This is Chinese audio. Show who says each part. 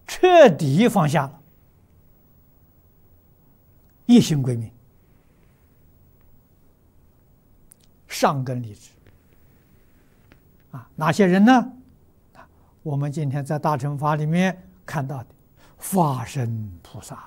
Speaker 1: 彻底放下了，一心归命，上根立志。哪些人呢？我们今天在大乘法里面看到的法身菩萨，